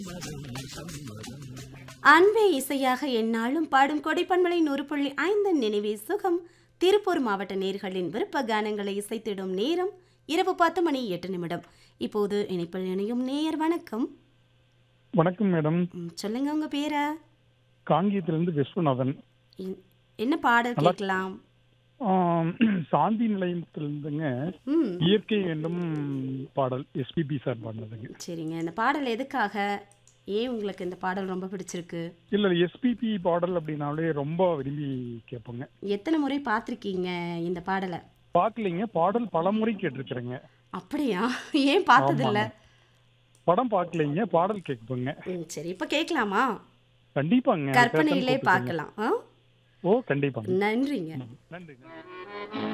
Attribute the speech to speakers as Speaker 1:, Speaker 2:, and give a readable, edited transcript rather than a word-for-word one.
Speaker 1: அன்பே இசையாக எந்நாளும் பாடும் கொடைப்பண்பலை 100.5 நினைவே சுகம். திருப்பூர் மாவட்ட நேர்களின் விருப்ப கானங்களை இசைத்திடும் நேரம் இரவு 10:08. இப்போது இணைப்பில் இணையும் நேயர் வணக்கம்.
Speaker 2: வணக்கம் மேடம்.
Speaker 1: சொல்லுங்க உங்க பேரா?
Speaker 2: காங்கேயத்திலிருந்து விஸ்வநாதன்.
Speaker 1: என்ன பாடல் கேட்கலாம்?
Speaker 2: சாந்தி நிலையத்திலிருந்துங்க இயற்கை என்னும் பாடல் எஸ்பிபி சார் பாடினதுங்க.
Speaker 1: சரிங்க, இந்த பாடல் எதுக்காக, ஏன் உங்களுக்கு இந்த பாடல் ரொம்ப பிடிச்சிருக்கு?
Speaker 2: இல்ல எஸ்பிபி பாடல் அப்படின்னாலே ரொம்ப விரும்பி கேட்போங்க.
Speaker 1: எத்தனை முறை பார்த்துருக்கீங்க இந்த பாடலை?
Speaker 2: பார்க்கலைங்க, பாடல் பல முறை கேட்டிருக்கிறேங்க.
Speaker 1: அப்படியா? ஏன் பார்த்ததில்ல?
Speaker 2: படம் பார்க்கலைங்க, பாடல் கேட்போங்க.
Speaker 1: சரி, இப்ப கேட்கலாமா?
Speaker 2: கண்டிப்பாங்க.
Speaker 1: கற்பனையிலே பார்க்கலாம்.
Speaker 2: ஓ கண்டிப்பாங்க.
Speaker 1: நன்றிங்க.
Speaker 2: நன்றிங்க.